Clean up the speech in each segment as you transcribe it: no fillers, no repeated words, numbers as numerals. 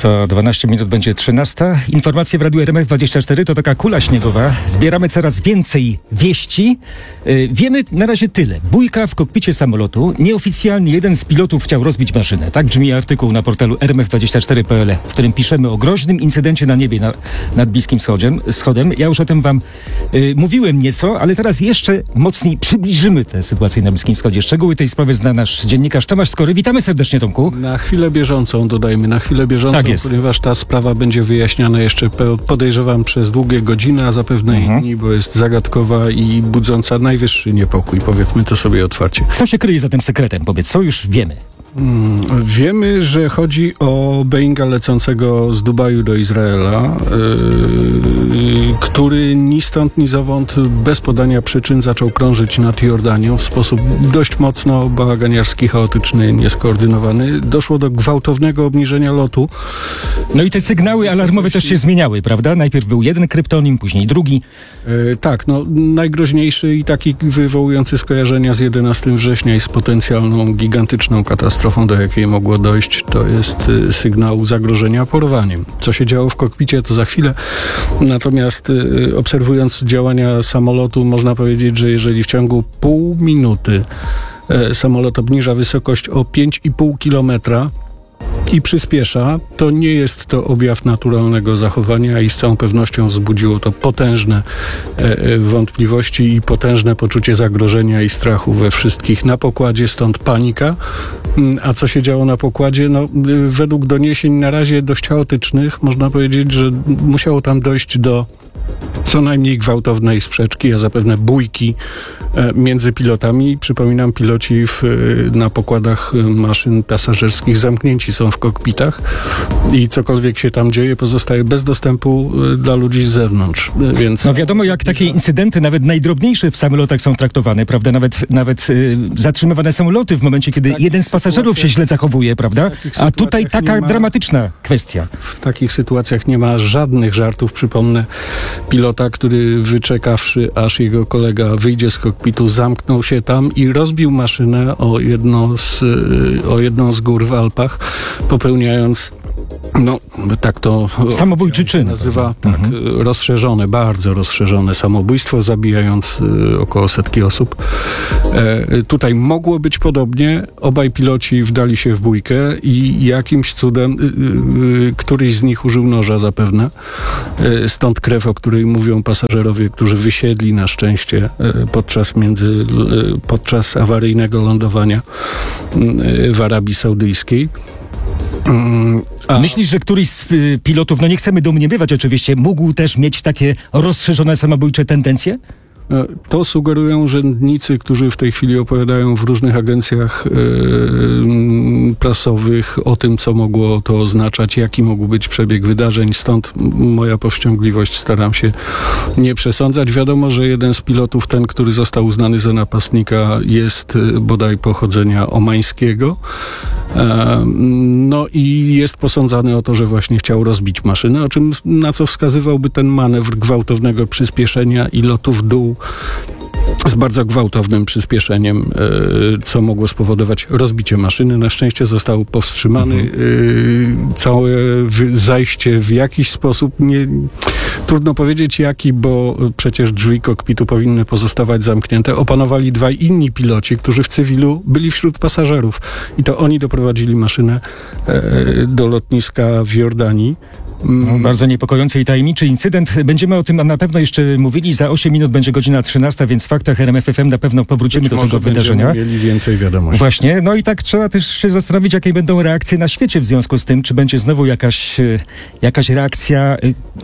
Za 12 minut będzie 13. Informacje w Radiu RMF24 to taka kula śniegowa. Zbieramy coraz więcej wieści. Wiemy na razie tyle. Bójka w kokpicie samolotu. Nieoficjalnie jeden z pilotów chciał rozbić maszynę. Tak brzmi artykuł na portalu rmf24.pl, w którym piszemy o groźnym incydencie na niebie nad Bliskim Wschodem. Ja już o tym wam mówiłem nieco, ale teraz jeszcze mocniej przybliżymy tę sytuację na Bliskim Wschodzie. Szczegóły tej sprawy zna nasz dziennikarz Tomasz Skory. Witamy serdecznie, Tomku. Na chwilę bieżącą, dodajmy, tak jest. Ponieważ ta sprawa będzie wyjaśniana jeszcze, podejrzewam, przez długie godziny, a zapewne i dni, bo jest zagadkowa i budząca najwyższy niepokój. Powiedzmy to sobie otwarcie. Co się kryje za tym sekretem? Powiedz, co już wiemy? Wiemy, że chodzi o Boeinga lecącego z Dubaju do Izraela, który ni stąd, ni zowąd, bez podania przyczyn zaczął krążyć nad Jordanią w sposób dość mocno bałaganiarski, chaotyczny, nieskoordynowany. Doszło do gwałtownego obniżenia lotu. No i te sygnały alarmowe też się zmieniały, prawda? Najpierw był jeden kryptonim, później drugi. Tak, najgroźniejszy i taki wywołujący skojarzenia z 11 września i z potencjalną, gigantyczną katastrofą, do jakiej mogło dojść, to jest sygnał zagrożenia porwaniem. Co się działo w kokpicie, to za chwilę. Natomiast obserwując działania samolotu, można powiedzieć, że jeżeli w ciągu pół minuty samolot obniża wysokość o 5,5 kilometra i przyspiesza, to nie jest to objaw naturalnego zachowania i z całą pewnością wzbudziło to potężne wątpliwości i potężne poczucie zagrożenia i strachu we wszystkich na pokładzie, stąd panika. A co się działo na pokładzie? Według doniesień na razie dość chaotycznych, można powiedzieć, że musiało tam dojść do co najmniej gwałtownej sprzeczki, a zapewne bójki między pilotami. Przypominam, piloci na pokładach maszyn pasażerskich zamknięci są w kokpitach i cokolwiek się tam dzieje, pozostaje bez dostępu dla ludzi z zewnątrz. Więc wiadomo, jak takie incydenty, nawet najdrobniejsze w samolotach są traktowane, prawda? Nawet zatrzymywane są loty w momencie, kiedy jeden z pasażerów się źle zachowuje, prawda? A tutaj taka dramatyczna kwestia. W takich sytuacjach nie ma żadnych żartów. Przypomnę, pilota, który wyczekawszy, aż jego kolega wyjdzie z kokpitu, zamknął się tam i rozbił maszynę o jedną z gór w Alpach, popełniając tak to samobójczy czyn nazywa, rozszerzone, bardzo rozszerzone samobójstwo, zabijając około 100 osób. Tutaj mogło być podobnie. Obaj piloci wdali się w bójkę i jakimś cudem któryś z nich użył noża zapewne. Stąd krew, o której mówią pasażerowie, którzy wysiedli na szczęście podczas awaryjnego lądowania w Arabii Saudyjskiej. Myślisz, że któryś z pilotów, nie chcemy domniemywać oczywiście, mógł też mieć takie rozszerzone samobójcze tendencje? To sugerują urzędnicy, którzy w tej chwili opowiadają w różnych agencjach prasowych o tym, co mogło to oznaczać, jaki mógł być przebieg wydarzeń. Stąd moja powściągliwość, staram się nie przesądzać. Wiadomo, że jeden z pilotów, ten, który został uznany za napastnika, jest bodaj pochodzenia omańskiego. I jest posądzany o to, że właśnie chciał rozbić maszynę, na co wskazywałby ten manewr gwałtownego przyspieszenia i lotu w dół z bardzo gwałtownym przyspieszeniem, co mogło spowodować rozbicie maszyny. Na szczęście został powstrzymany. Całe zajście w jakiś sposób, trudno powiedzieć jaki, bo przecież drzwi kokpitu powinny pozostawać zamknięte. Opanowali dwaj inni piloci, którzy w cywilu byli wśród pasażerów. I to oni doprowadzili maszynę do lotniska w Jordanii. Bardzo niepokojący i tajemniczy incydent. Będziemy o tym na pewno jeszcze mówili. Za 8 minut będzie godzina 13, więc w faktach RMF FM na pewno powrócimy do tego wydarzenia. Będziemy mieli więcej wiadomości. Właśnie. I tak trzeba też się zastanowić, jakie będą reakcje na świecie w związku z tym. Czy będzie znowu jakaś reakcja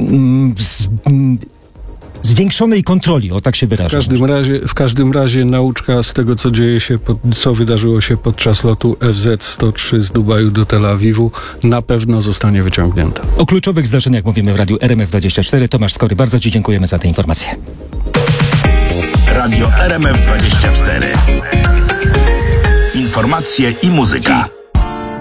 zwiększonej kontroli, tak się wyrażę. W każdym razie nauczka z tego, co wydarzyło się podczas lotu FZ-103 z Dubaju do Tel Awiwu, na pewno zostanie wyciągnięta. O kluczowych zdarzeniach mówimy w Radiu RMF24. Tomasz Skory, bardzo Ci dziękujemy za te informacje. Radio RMF24. Informacje i muzyka.